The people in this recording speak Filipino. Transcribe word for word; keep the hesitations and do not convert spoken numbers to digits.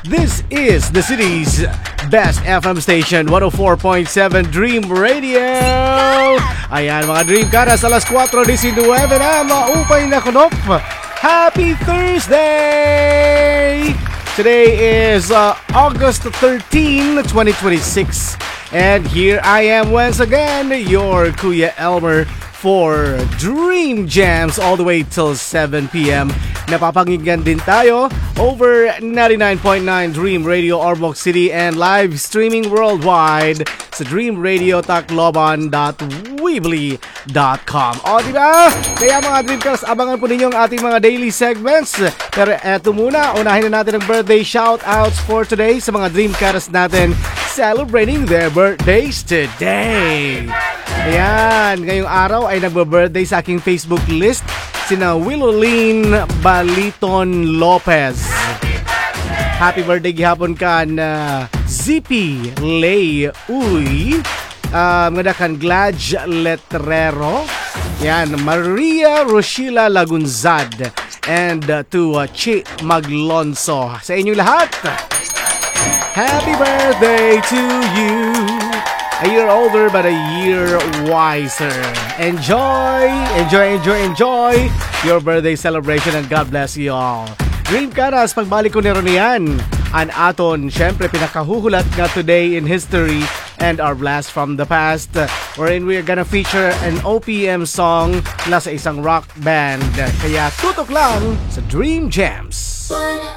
This is the city's best F M station, one oh four point seven Dream Radio. Ayan mga Dream Caras, alas kwatro nineteen na, maupay na kunop. Happy Thursday! Today is uh, August thirteenth, twenty twenty-six. And here I am once again, your Kuya Elmer, for Dream Jams all the way till seven p.m. Napapakinggan din tayo over ninety-nine point nine Dream Radio Ormoc City and live streaming worldwide sa dream radio tacloban dot weebly dot com. O diba? Kaya mga Dreamcast, abangan po ninyo ang ating mga daily segments. Pero eto muna, unahin na natin ang birthday shoutouts for today sa mga Dreamcast natin celebrating their birthdays today. Ayan, ngayong araw ay nagbe-birthday sa aking Facebook list sina Willowline Baliton Lopez. Happy birthday gihapon ka na Z P Lay Uy. Um, ngada kan Gladge Letrero. Yan, Maria Roshila Lagunzad. And uh, to uh, Chi Maglonso. Sa inyong lahat, happy birthday to you. A year older but a year wiser. Enjoy, enjoy, enjoy, enjoy your birthday celebration and God bless you all. Dream Caras, pagbalik ko nero niyan. An aton, syempre pinakahuhulat nga today in history and our blast from the past, wherein we're gonna feature an O P M song na sa isang rock band. Kaya tutok lang sa Dream Jams.